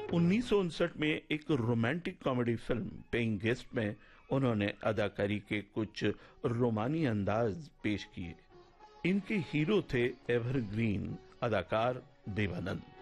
1959 में एक romantic comedy film paying guest में उन्होंने अदाकारी के कुछ रोमानी अंदाज पेश किए। इनके हीरो थे एवरग्रीन अदाकार देवानंद।